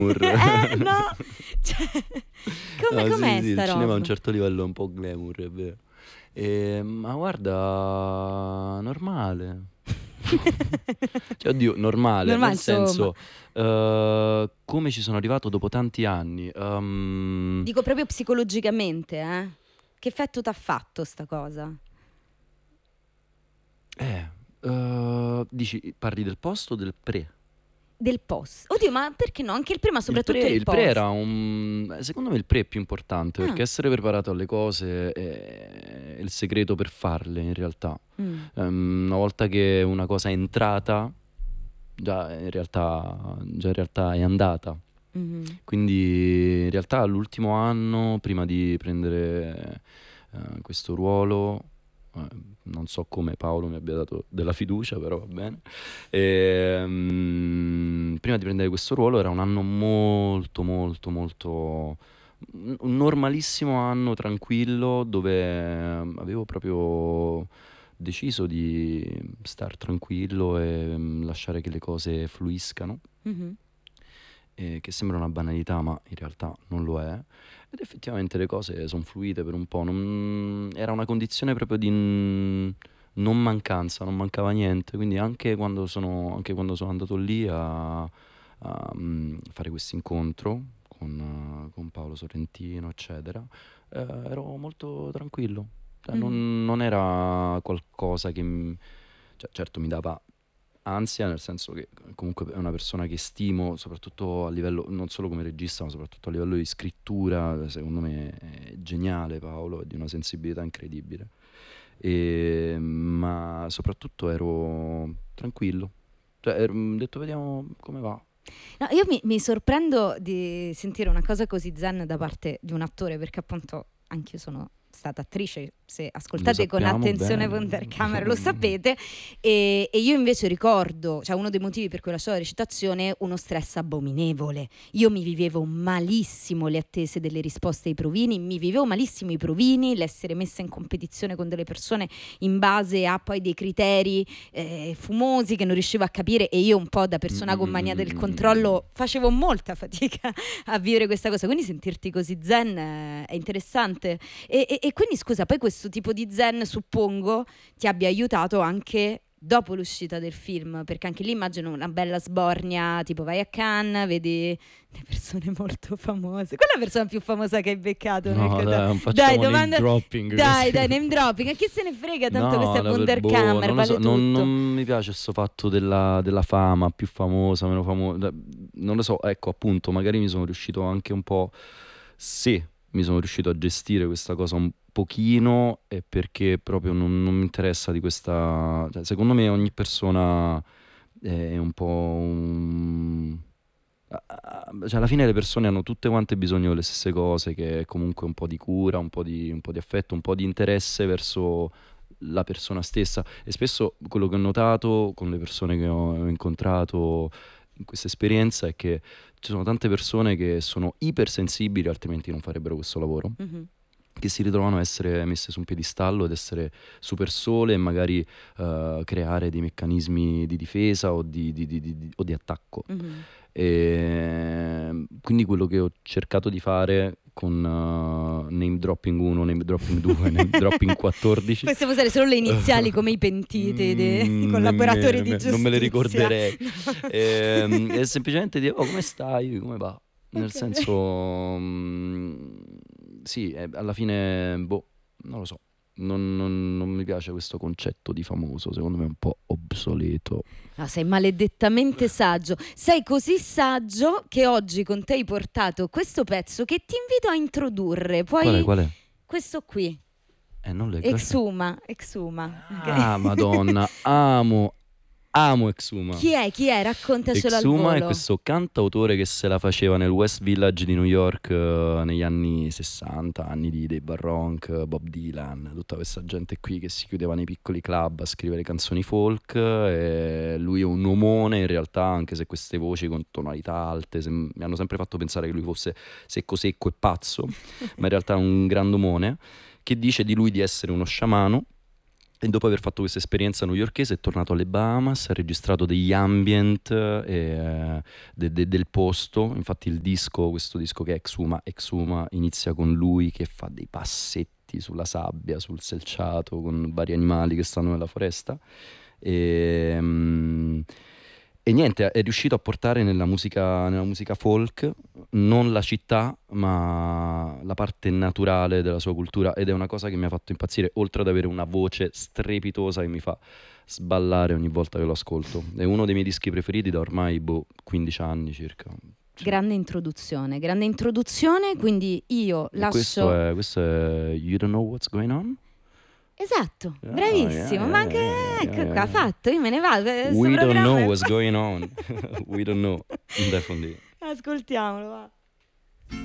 No, cioè, No, sì, com'è sì, il sta cinema a un roba? certo livello è un po' glamour, è vero. Ma guarda, normale. Cioè, oddio, normale, Normale, nel insomma. senso, come ci sono arrivato dopo tanti anni. Dico proprio psicologicamente, eh? Che effetto t'ha fatto sta cosa? Eh, dici, parli del post o del pre? Del post. Oddio, ma perché no? Anche il prima, soprattutto il Il pre post. era un... Secondo me il pre è più importante Ah, perché essere preparato alle cose è il segreto per farle in realtà. mm, Una volta che una cosa è entrata, già in realtà è andata. mhm, Quindi in realtà l'ultimo anno, prima di prendere questo ruolo, eh, non so come Paolo mi abbia dato della fiducia, però va bene. Prima di prendere questo ruolo era un anno molto, molto, molto... Un normalissimo anno tranquillo dove avevo proprio deciso di star tranquillo e lasciare che le cose fluiscano, mhm, che sembra una banalità, ma in realtà non lo è. Ed effettivamente le cose sono fluite per un po'. Era una condizione proprio di non mancanza, non mancava niente. Quindi anche quando sono andato lì a fare questo incontro con Paolo Sorrentino, eccetera, ero molto tranquillo. Cioè, mhm. non era qualcosa che cioè, certo mi dava ansia, nel senso che comunque è una persona che stimo, soprattutto a livello, non solo come regista, ma soprattutto a livello di scrittura. Secondo me è geniale Paolo, è di una sensibilità incredibile. Ma soprattutto ero tranquillo. Cioè, ho detto, vediamo come va. No, io mi sorprendo di sentire una cosa così zen da parte di un attore, perché appunto anch'io sono stata attrice, se Lo ascoltate con sappiamo attenzione bene. Wunderkammer lo sapete, e io invece ricordo, cioè uno dei motivi per cui lasciavo la recitazione, uno stress abominevole. Io mi vivevo malissimo le attese delle risposte ai provini, mi vivevo malissimo i provini, l'essere messa in competizione con delle persone in base a poi dei criteri fumosi che non riuscivo a capire, e io un po' da Mm, persona mm, con mm, mania mm, del mm, mm, mm. controllo facevo molta fatica a vivere questa cosa, quindi sentirti così zen è interessante. E quindi scusa, poi questo tipo di zen suppongo ti abbia aiutato anche dopo l'uscita del film, perché anche lì immagino una bella sbornia, tipo vai a Cannes, vedi le persone molto famose. Qual è la persona più famosa che hai beccato nel No, caso? dai, non Dai, facciamo name domanda. dropping Dai, così. dai, name dropping. A chi se ne frega? Tanto questa No, è no, Wunderkammer, non lo so, vale non tutto. mi piace questo fatto della fama, più famosa, meno famosa, non lo so, ecco appunto, magari mi sono riuscito anche un po', sì, mi sono riuscito a gestire questa cosa un pochino, e perché proprio non mi interessa di questa, cioè, secondo me ogni persona è un po' cioè alla fine le persone hanno tutte quante bisogno delle stesse cose, che è comunque un po' di cura, un po' di affetto, un po' di interesse verso la persona stessa. E spesso quello che ho notato con le persone che ho incontrato in questa esperienza è che ci sono tante persone che sono ipersensibili, altrimenti non farebbero questo lavoro, Mhm. che si ritrovano a essere messe su un piedistallo ed essere super sole, e magari creare dei meccanismi di difesa o o di attacco. Mhm. Quindi quello che ho cercato di fare con Name Dropping 1, Name Dropping 2, Name Dropping 14, Possiamo usare solo le iniziali come i pentiti dei collaboratori di non me le giustizia. ricorderei. No. È semplicemente dire, oh, come stai? Come va? Nel Ok. senso, sì, alla fine, boh, non lo so. Non mi piace questo concetto di famoso, secondo me è un po' obsoleto. No, sei maledettamente saggio. Sei così saggio che oggi con te hai portato questo pezzo che ti invito a introdurre. Qual è? Poi Qual è? questo qui. Non leggo, aspetta. Exuma, Exuma. Ah, Ok. Madonna, amo Exuma. Chi è? Chi è? Raccontacelo al Exuma è volo. questo cantautore che se la faceva nel West Village di New York negli anni 60, anni dei Barronk, Bob Dylan, tutta questa gente qui che si chiudeva nei piccoli club a scrivere canzoni folk. E lui è un uomone in realtà, anche se queste voci con tonalità alte mi hanno sempre fatto pensare che lui fosse secco secco e pazzo, ma in realtà è un grand'omone che dice di lui di essere uno sciamano E dopo aver fatto questa esperienza newyorkese è tornato alle Bahamas, ha registrato degli ambient del posto. Infatti questo disco che è Exuma, inizia con lui che fa dei passetti sulla sabbia, sul selciato, con vari animali che stanno nella foresta. E, mm, e niente, è riuscito a portare nella musica folk non la città, ma la parte naturale della sua cultura, ed è una cosa che mi ha fatto impazzire, oltre ad avere una voce strepitosa che mi fa sballare ogni volta che lo ascolto. È uno dei miei dischi preferiti da ormai 15 anni circa. Sì. Grande introduzione, quindi io E questo è You Don't Know What's Going On? Esatto, Yeah, bravissimo, ma anche ecco qua, yeah. fatto, io me ne vado, questo We don't know programma what's going on. We don't know, definitely. ascoltiamolo, va.